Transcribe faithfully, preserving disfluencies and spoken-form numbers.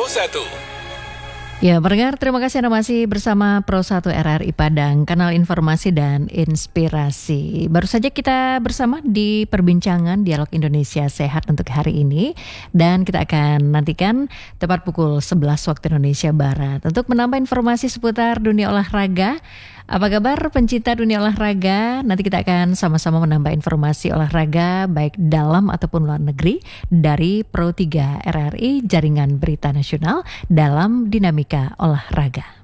satu. Ya, pendengar, terima kasih Anda masih bersama Pro satu R R I Padang, kanal informasi dan inspirasi. Baru saja kita bersama di perbincangan Dialog Indonesia Sehat untuk hari ini. Dan kita akan nantikan tepat pukul sebelas waktu Indonesia Barat untuk menambah informasi seputar dunia olahraga. Apa kabar pencinta dunia olahraga? Nanti kita akan sama-sama menambah informasi olahraga baik dalam ataupun luar negeri dari Pro tiga R R I, Jaringan Berita Nasional dalam Dinamika Olahraga.